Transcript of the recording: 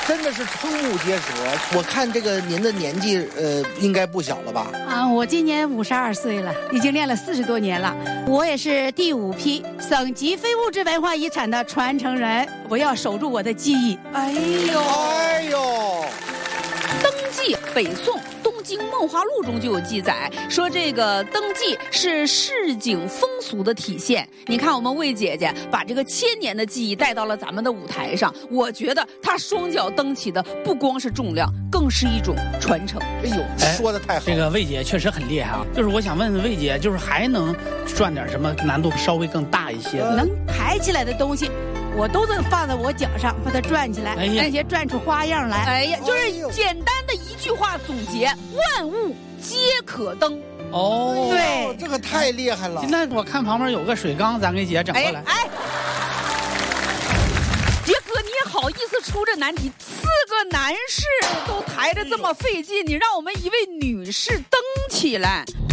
真的是瞠目结舌。我看这个您的年纪，应该不小了吧？ 啊，我今年52岁了，已经练了40多年了。我也是第5批省级非物质文化遗产的传承人，我要守住我的记忆。 哎呦，登记北宋东京梦华录中就有记载，说这个登记是市井风俗的体现。你看我们魏姐姐把这个1000年的记忆带到了咱们的舞台上，我觉得她双脚蹬起的不光是重量，更是一种传承。 哎呦，说的太好了。 这个魏姐确实很厉害啊！就是我想问问魏姐，就是还能转点什么难度稍微更大一些的？ 能抬起来的东西，我都能放在我脚上，把它转起来，而且转出花样来。 哎呀，就是简单的一句话总结：万物皆可登。 哦， 对，这个太厉害了。 那我看旁边有个水缸，咱给姐整过来。 杰哥，你也好意思出这难题？4个男士都抬着这么费劲，你让我们一位女士登起来，